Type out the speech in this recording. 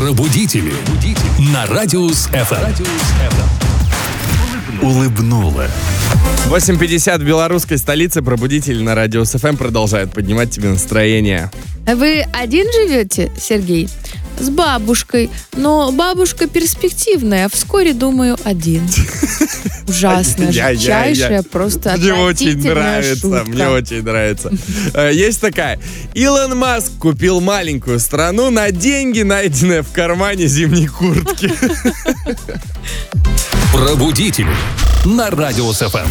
Пробудители на Радиус FM. Улыбнула. 8:50 в белорусской столице. Пробудитель на Радиус ФМ продолжает поднимать тебе настроение. Вы один живете, Сергей? С бабушкой. Но бабушка перспективная. Вскоре, думаю, один. Ужасная, жутчайшая, просто отвратительная шутка. Мне очень нравится. Есть такая. Илон Маск купил маленькую страну на деньги, найденные в кармане зимней куртки. Пробудители на Радиус ФМ.